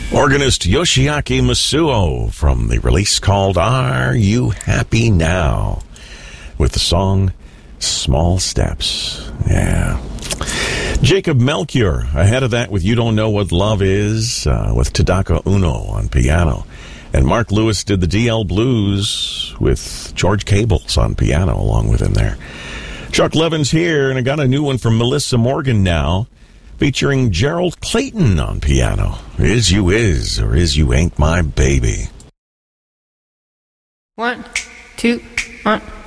Organist Yoshiaki Masuo from the release called Are You Happy Now? With the song Small Steps. Yeah. Jacob Melchior ahead of that with You Don't Know What Love Is with Tadaka Uno on piano. And Mark Lewis did the DL Blues with George Cables on piano along with him there. Chuck Levin's here, and I got a new one from Melissa Morgan now, featuring Gerald Clayton on piano. Is You Is, or Is You Ain't My Baby. 1, 2, 1.